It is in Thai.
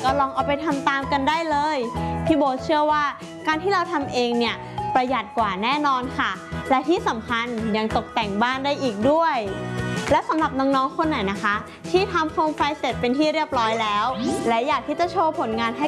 ก็ลองเอาไปทำตามกันได้เลยพี่โบ๊ทเชื่อว่าการที่เราทำเองเนี่ยประหยัดกว่าแน่นอนค่ะและที่สำคัญยังตกแต่งบ้านได้อีกด้วยและสำหรับน้องๆคนไหนนะคะที่ทำโคมไฟเสร็จเป็นที่เรียบร้อยแล้วและอยากที่จะโชว์ผลงานให้